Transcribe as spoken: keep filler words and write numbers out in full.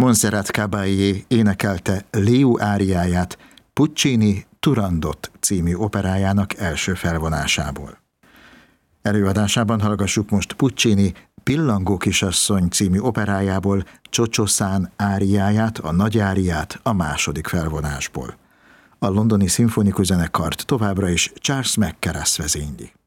Montserrat Caballé énekelte Léu áriáját Puccini Turandot című operájának első felvonásából. Előadásában hallgassuk most Puccini Pillangó kisasszony című operájából Csocsószán áriáját, a nagy áriát a második felvonásból. A londoni szimfonikus zenekart továbbra is Charles McCarrass vezényli.